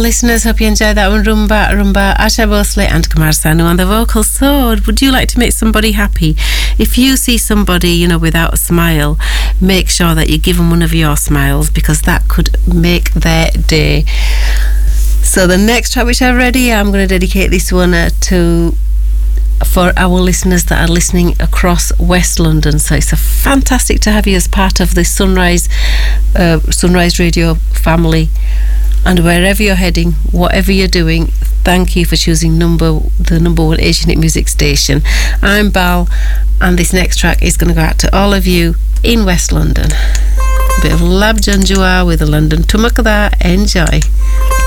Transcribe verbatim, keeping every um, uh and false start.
Listeners, hope you enjoyed that one. Rumba, Rumba, Asha Bhosle and Kumar Sanu on the vocals. So, would you like to make somebody happy? If you see somebody, you know, without a smile, make sure that you give them one of your smiles, because that could make their day. So the next track which I've ready, I'm going to dedicate this one uh, to for our listeners that are listening across West London. So it's a fantastic to have you as part of the Sunrise uh, Sunrise Radio family. And wherever you're heading, whatever you're doing, thank you for choosing number the number one Asian music station. I'm Bal, and this next track is going to go out to all of you in West London. A bit of Lab Janjua with the London Tumakada. Enjoy.